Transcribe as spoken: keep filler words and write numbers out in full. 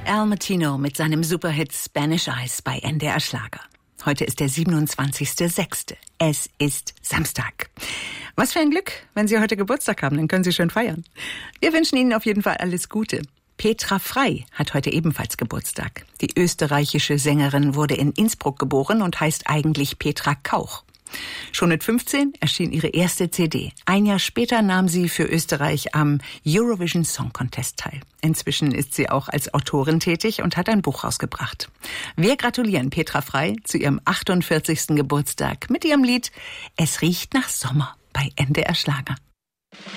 Al Martino mit seinem Superhit Spanish Eyes bei N D R Schlager. Heute ist der siebenundzwanzigster sechster Es ist Samstag. Was für ein Glück, wenn Sie heute Geburtstag haben, dann können Sie schön feiern. Wir wünschen Ihnen auf jeden Fall alles Gute. Petra Frey hat heute ebenfalls Geburtstag. Die österreichische Sängerin wurde in Innsbruck geboren und heißt eigentlich Petra Kauch. Schon mit fünfzehn erschien ihre erste C D. Ein Jahr später nahm sie für Österreich am Eurovision Song Contest teil. Inzwischen ist sie auch als Autorin tätig und hat ein Buch rausgebracht. Wir gratulieren Petra Frey zu ihrem achtundvierzigsten Geburtstag mit ihrem Lied Es riecht nach Sommer bei N D R Schlager.